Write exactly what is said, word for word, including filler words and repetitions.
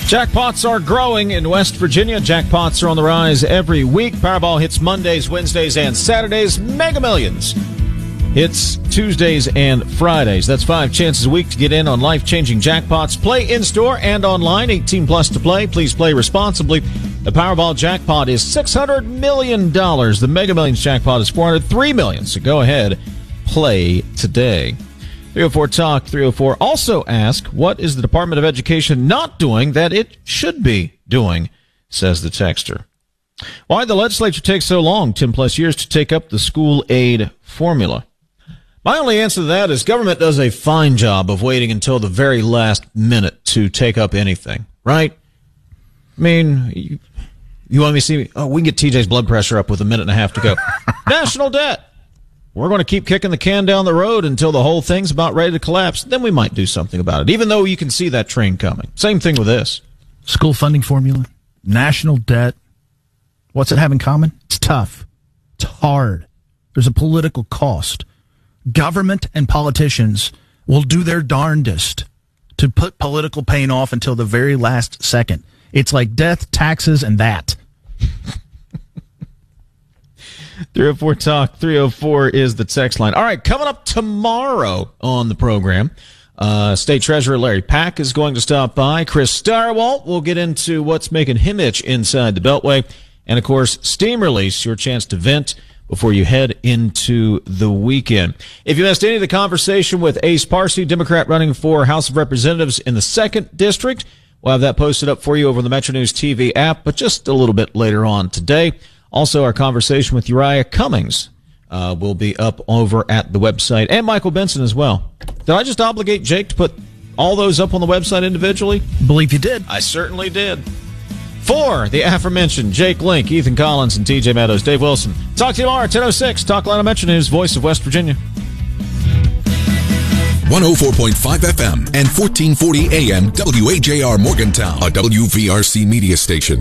Jackpots are growing in West Virginia. Jackpots are on the rise every week. Powerball hits Mondays, Wednesdays, and Saturdays. Mega Millions hits Tuesdays and Fridays. That's five chances a week to get in on life-changing jackpots. Play in-store and online. eighteen plus to play. Please play responsibly. The Powerball jackpot is six hundred million dollars. The Mega Millions jackpot is four hundred three million dollars. So go ahead, play today. three oh four Talk, three oh four. Also ask, what is the Department of Education not doing that it should be doing, says the texter. Why did the legislature take so long, ten plus years, to take up the school aid formula? My only answer to that is government does a fine job of waiting until the very last minute to take up anything, right? I mean, you, you want me to see, oh, we can get T J's blood pressure up with a minute and a half to go. National debt. We're going to keep kicking the can down the road until the whole thing's about ready to collapse. Then we might do something about it, even though you can see that train coming. Same thing with this. School funding formula, national debt. What's it have in common? It's tough. It's hard. There's a political cost. Government and politicians will do their darndest to put political pain off until the very last second. It's like death, taxes, and that. three oh four Talk, three oh four is the text line. All right, coming up tomorrow on the program, uh, State Treasurer Larry Pack is going to stop by. Chris Stirewalt will get into what's making him itch inside the Beltway. And, of course, Steam Release, your chance to vent before you head into the weekend. If you missed any of the conversation with Ace Parsi, Democrat running for House of Representatives in the second District, we'll have that posted up for you over the Metro News T V app, but just a little bit later on today. Also, our conversation with Uriah Cummings uh, will be up over at the website, and Michael Benson as well. Did I just obligate Jake to put all those up on the website individually? Believe you did. I certainly did. For the aforementioned Jake Link, Ethan Collins, and T J Meadows, Dave Wilson. Talk to you tomorrow at ten oh six. Talk Line of Metro News, voice of West Virginia. one oh four point five F M and fourteen forty A M W A J R Morgantown, a W V R C media station.